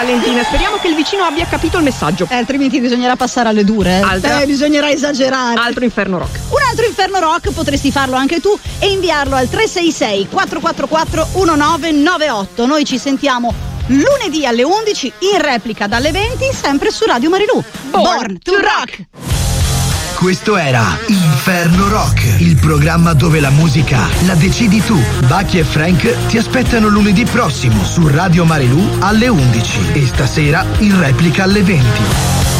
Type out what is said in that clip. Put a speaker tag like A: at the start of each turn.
A: Valentina, speriamo che il vicino abbia capito il messaggio.
B: Altrimenti bisognerà passare alle dure. Bisognerà esagerare.
A: Altro inferno rock.
B: Un altro inferno rock potresti farlo anche tu e inviarlo al 366 444 1998. Noi ci sentiamo lunedì alle 11, in replica dalle 20, sempre su Radio Marilù. Born to Rock.
C: Questo era Inferno Rock, il programma dove la musica la decidi tu. Bucky e Frank ti aspettano lunedì prossimo su Radio Marilù alle 11 e stasera in replica alle 20.